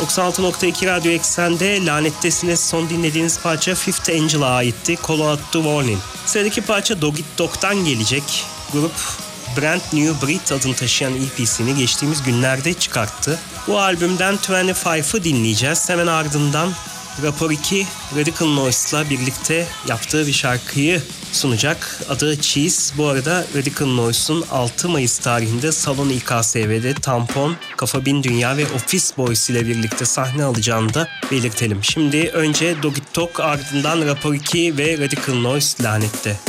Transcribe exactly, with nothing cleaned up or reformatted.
doksan altı nokta iki Radyo Eksen'de Lanettesiniz son dinlediğiniz parça Fifth Angel'a aitti. Call Out The Warning. Sıradaki parça Dog It Dog'dan gelecek. Grup Brand New Breed adını taşıyan E P'sini geçtiğimiz günlerde çıkarttı. Bu albümden yirmi beşi dinleyeceğiz. Hemen ardından Rapor iki Radical Noise'la birlikte yaptığı bir şarkıyı sunacak. Adı Cheese. Bu arada Radical Noise'un altı Mayıs tarihinde Salon İ K S V'de Tampon, Kafa Bin Dünya ve Office Boys ile birlikte sahne alacağını da belirtelim. Şimdi önce Dog It Dog, ardından Rapor iki ve Radical Noise Lanette.